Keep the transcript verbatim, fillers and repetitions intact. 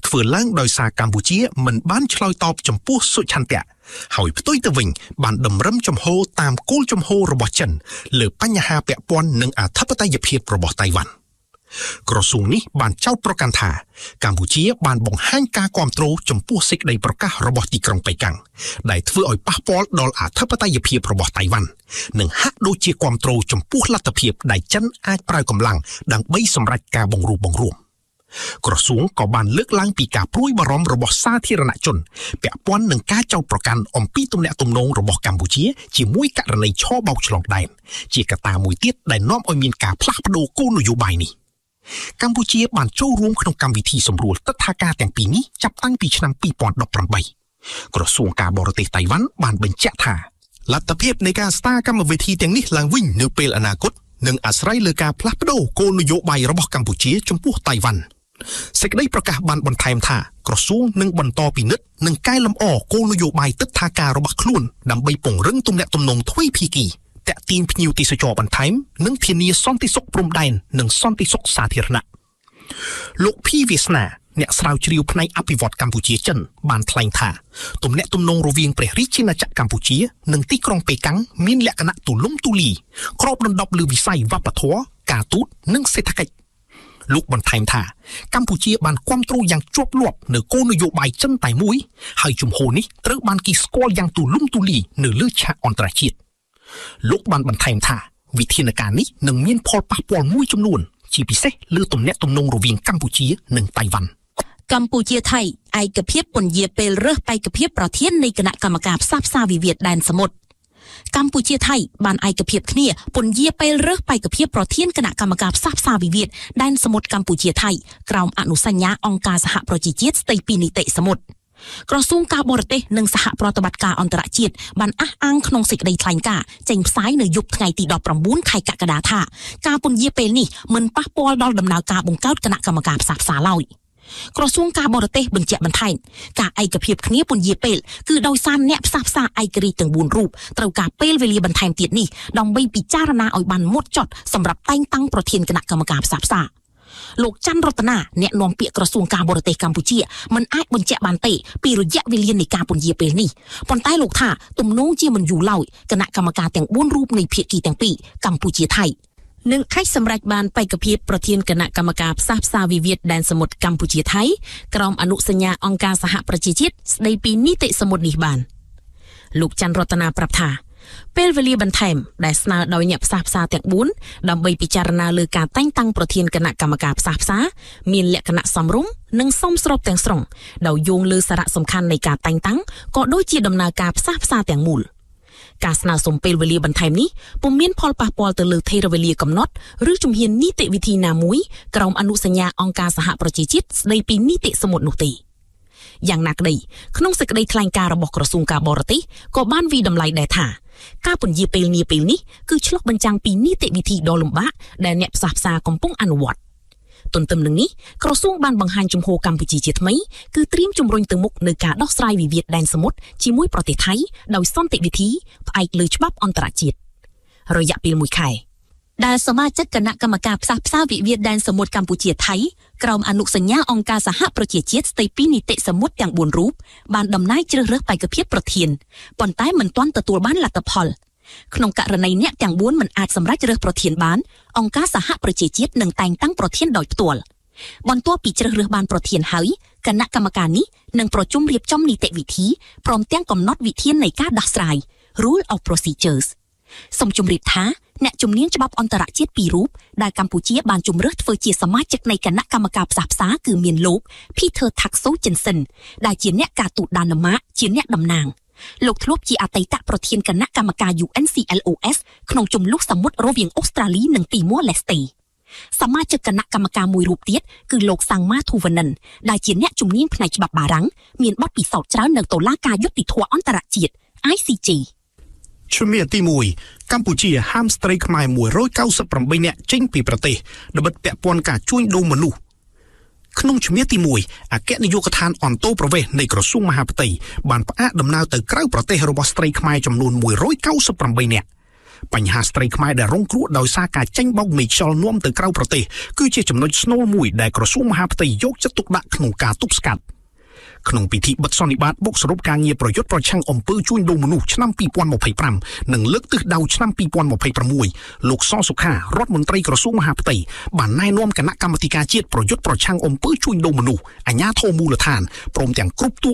ធ្វើឡើងដោយសារកម្ពុជាមិនបានឆ្លើយតបចំពោះសុឆន្ទៈហើយផ្ទុយទៅវិញបានតម្រឹមចំហតាមគោលចំហរបស់ចិនលើបញ្ហាពាក់ព័ន្ធនឹងអធិបតេយ្យភាពរបស់តៃវ៉ាន់ក្រសួងនេះបានចោទប្រកាន់ថាកម្ពុជាបានបង្ហាញការគាំទ្រចំពោះសេចក្តីប្រកាសរបស់ទីក្រុងប៉េកាំងដែលធ្វើឲ្យប៉ះពាល់ដល់អធិបតេយ្យភាពរបស់តៃវ៉ាន់និងហាក់ដូចជាគាំទ្រចំពោះលទ្ធភាពដែលចិនអាចប្រើកម្លាំងដើម្បីសម្រេចការបង្រួបបង្រួមក្រសួងក៏បានលើកឡើងពីការព្រួយបារម្ភរបស់សាធារណជនពាក់ព័ន្ធនឹងការចោទប្រកាន់អំពីទំនាក់ទំនងរបស់កម្ពុជាជាមួយករណីឆបោកឆ្លងដែនជាកត្តាមួយទៀតដែលនាំឲ្យមានការផ្លាស់ប្ដូរគោលនយោបាយនេះកម្ពុជាបានចូលរួមក្នុងកម្មវិធីសម្រួលទិដ្ឋាការទាំងពីរនេះចាប់តាំងពីឆ្នាំពីរពាន់ដប់ប្រាំបីក្រសួងការបរទេសតៃវ៉ាន់បានបញ្ជាក់ថាលទ្ធភាពនៃការស្ដារកម្មវិធីទាំងនេះឡើងវិញនៅពេលអនាគតនឹងអាស្រ័យលើការផ្លាស់ប្ដូរគោលនយោបាយរបស់កម្ពុជាចំពោះតៃវ៉ាន់សេចក្តីប្រកាសបានបន្ថែមថាក្រសួងនឹងបន្តពិនិត្យនិងកែលម្អគោលនយោបាយទិដ្ឋាការរបស់ខ្លួនដើម្បីពង្រឹងទំនាក់ទំនងទ្វេភាគីតាក់ទាញភ្ញៀវទេសចរបន្ថែមនិងធានាសន្តិសុខព្រំដែននិងសន្តិសុខសាធារណៈលោកភីវាសនាអ្នកស្រាវជ្រាវផ្នែកអភិវឌ្ឍកម្ពុជាចិនបានថ្លែងថាទំនាក់ទំនងរវាងព្រះរាជាណាចក្រកម្ពុជានិងទីក្រុងប៉េកាំងមានលក្ខណៈទូលំទូលាយគ្របដណ្ដប់លើវិស័យវប្បធម៌ការទូតនិងសេដ្ឋកិច្ចលោកបន្ថែមថាកម្ពុជាបានគាំទ្រយ៉ាងជាប់លាប់នៅគោលនយោបាយចិនតែមួយហើយជំហរនេះត្រូវបានគេស្គាល់យ៉ាងទូលំទូលាយនៅលើឆាកអន្តរជាតិលោកបានបន្ថែមថាវិធានការនេះនឹងមានផលប៉ះពាល់មួយចំនួនជាពិសេសលើទំនាក់ទំនងរវាងកម្ពុជានិងតៃវ៉ាន់កម្ពុជាថៃឯកភាពពន្យាពេលរើសបេក្ខភាពប្រធាននៃគណៈកម្មការផ្សះផ្សាវិវាទដែនសមុទ្រកម្ពុជាថៃបានឯកភាពគ្នាពន្យាពេលរើសបេក្ខភាពប្រធានគណៈកម្មការផ្សះផ្សាវិវាទដែនសមុទ្រកម្ពុជាថៃក្រោមអនុសញ្ញាអង្គការសហប្រជាជាតិស្តីពីនីតិសមុទ្រក្រសួងការបរទេសនិងសហប្រតិបត្តិការអន្តរជាតិបានអះអាងក្នុងសេចក្តីថ្លែងការណ៍ចេញផ្សាយនៅយប់ថ្ងៃទីដប់ប្រាំបួនខែកក្កដាថាការពន្យាពេលនេះមិនប៉ះពាល់ដល់ដំណើរការបង្កើតគណៈកម្មការផ្សះផ្សាឡើយក្រសួងការបរទេសបញ្ជាក់បន្ថែមការឯកភាពគ្នាពន្យាពេលគឺដោយសារអ្នកផ្សះផ្សាឯករាជ្យទាំងបួនរូបត្រូវការពេលវេលាបន្ថែមទៀតនេះដើម្បីពិចារណាឲ្យបានម៉ត់ចត់សម្រាប់តែងតាំងប្រធានគណៈកម្មការផ្សះផ្សាលោកច័ន្ទរតនាអ្នកនាំពាក្យក្រសួងការបរទេសកម្ពុជាមិនអាចបញ្ជាក់បានទេពីរយៈវេលានៃការពន្យាពេលនេះប៉ុន្តែលោកថាទំនងជាមិនយូរឡើយគណៈកម្មការទាំងបួនរូបនៃភាគីទាំងពីរកម្ពុជាថៃនឹងខេត្តសម្រេចបានបេក្ខភាពប្រធានគណៈកម្មការផ្សះផ្សាវិវាទដែនសមុទ្រកម្ពុជាថៃក្រោមអនុសញ្ញាអង្គការសហប្រជាជាតិស្តីពីនីតិសមុទ្រនេះបានលោកច័ន្ទរតនាប្រាប់ថាពេលវេលាបន្ថែមដែលស្នើដោយអ្នកផ្សះផ្សាទាំងបួនដើម្បីពិចារណាលើការតែងតាំងប្រធានគណៈកម្មការផ្សះផ្សាមានលក្ខណៈសមរម្យនិងសមស្របទាំងស្រុងដោយយោងលើសារៈសំខាន់នៃការតែងតាំងក៏ដូចជាដំណើរការផ្សះផ្សាទាំងមូលការស្នើសុំពេលវេលាបន្ថែមនេះពុំមានផលប៉ះពាល់ទៅលើថេរវេលាកំណត់ឬជំហាននីតិវិធីណាមួយក្រោមអនុសញ្ញាអង្គការសហប្រជាជាតិស្តីពីនីតិសមុទ្រនោះទេយ៉ាងណាក្តីក្នុងសេចក្តីថ្លែងការណ៍របស់ក្រសួងការបរទេសក៏បានវិតម្លៃដែរថាការពន្យាពេលនាពេលនេះគឺឆ្លុះបញ្ចាំងពីនីតិវិធីដ៏លំបាកដែលអ្នកផ្សះផ្សាកំពុងអនុវត្តទន្ទឹមនឹងនេះក្រសួងបានបង្ហាញជំហរកម្ពុជាជាថ្មីគឺត្រៀមជំរុញទៅមុខនៅការដោះស្រាយវិវាទដែនសមុទ្រជាមួយប្រទេសថៃដោយសន្តិវិធីផ្អែកលើច្បាប់អន្តរជាតិរយៈពេលមួយខែដែលសមាជិកគណៈកម្មការផ្សះផ្សាវិវាទដែនសមុទ្រកម្ពុជាថៃក្រោមអនុសញ្ញាអង្គការសហប្រជាជាតិស្តីពីនីតិសមុទ្រទាំងបួនរូបបានដំណើរជ្រើសរើសបេក្ខភាពប្រធានប៉ុន្តែមិនទាន់ទទួលបានលទ្ធផលក្នុងករណីអ្នកទាំងបួនមិនអាចសម្រេចរើសប្រធានបានអង្គការសហប្រជាជាតិនឹងតែងតាំងប្រធានដោយផ្ទាល់បន្ទាប់ពីជ្រើសរើសបានប្រធានហើយគណៈកម្មការនេះនឹងប្រជុំរៀបចំនីតិវិធីព្រមទាំងកំណត់វិធាននៃការដោះស្រាយ Rule of Procedures សូមជម្រាបថាអ្នកជំនាញច្បាប់អន្តរជាតិពីររូបដែលកម្ពុជាបានជំរើសធ្វើជាសមាជិកនៃគណៈកម្មការផ្សះផ្សាគឺមានលោក Peter Taxo Jensen ដែលជាអ្នកការទូតដាណឺម៉ាកជាអ្នកតំណាងលោកធ្លាប់ជាអតីតប្រធានគណៈកម្មការ U N C L O S ក្នុងជំនួសសមុទ្ររវាងអូស្ត្រាលីនិងទីម៉ូឡេស្តេសមាជិកគណៈកម្មការមួយរូបទៀតគឺលោកសាំងម៉ាធូវនិនដែលជាអ្នកជំនាញផ្នែកច្បាប់បារាំងមានបទពិសោធន៍ច្រើននៅតុលាការយុត្តិធម៌អន្តរជាតិ I C J ជំនាញទីមួយកម្ពុជាហាមស្ត្រីខ្មែរមួយរយកៅសិបប្រាំបីនាក់ចេញពីប្រទេសដើម្បីពាក់ព័ន្ធការជួញដូរមនុស្សក្នុងជំនាញទីមួយអគ្គនាយកដ្ឋានអន្តរប្រវេសន៍នៃក្រសួងមហាផ្ទៃបានផ្អាកដំណើរទៅក្រៅប្រទេសរបស់ស្ត្រីខ្មែរចំនួនមួយរយកៅសិបប្រាំបីនាក់បញ្ហាស្ត្រីខ្មែរដែលរងគ្រោះដោយសារការចាញ់បោកមេខ្យល់នាំទៅក្រៅប្រទេសគឺជាចំណុចស្នូលមួយដែលក្រសួងមហាផ្ទៃយកចិត្តទុកដាក់ក្នុងការទប់ស្កាត់ក្នុងពិធីបិទសន្និបាតបូកសរុបការងារប្រយុទ្ធប្រឆាំងអំពើជួញដូរមនុស្សឆ្នាំពីរពាន់ម្ភៃប្រាំនិងលើកទិសដៅឆ្នាំពីរពាន់ម្ភៃប្រាំមួយលោកសសុខារដ្ឋមន្ត្រីក្រសួងមហាផ្ទៃបានណែនាំគណៈកម្មាធិការជាតិប្រយុទ្ធប្រឆាំងអំពើជួញដូរមនុស្សអាជ្ញាធរមូលដ្ឋានព្រមទាំងគ្រប់តួ